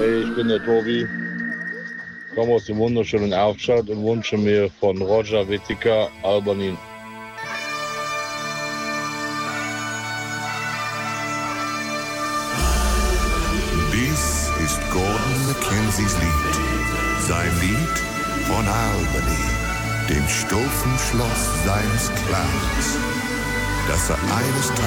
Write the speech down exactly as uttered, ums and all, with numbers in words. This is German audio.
Hey, ich bin der Tobi, komme aus dem wunderschönen Erftstadt und wünsche mir von Roger Whittaker Albany. Dies ist Gordon Mackenzies Lied. Sein Lied von Albany, dem Stufenschloss seines Clans, das er eines Tages